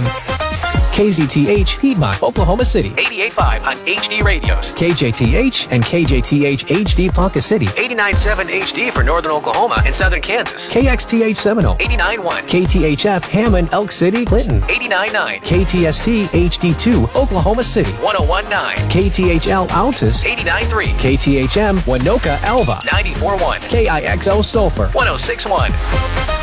KZTH Piedmont, Oklahoma City. 88.5 on HD radios. KJTH and KJTH HD Ponca City. 89.7 HD for Northern Oklahoma and Southern Kansas. KXTH Seminole. 89.1. KTHF Hammond, Elk City, Clinton. 89.9. KTST HD2 Oklahoma City. 101.9. KTHL Altus. 89.3. KTHM Winoka Alva. 94.1. KIXO Sulphur. 106.1.